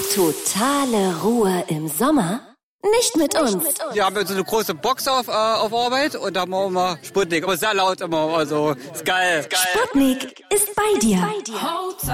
Totale Ruhe im Sommer? Nicht mit uns. Wir haben so eine große Box auf Arbeit und da haben wir immer Sputnik, aber sehr laut immer, also ist geil. Sputnik ist bei dir.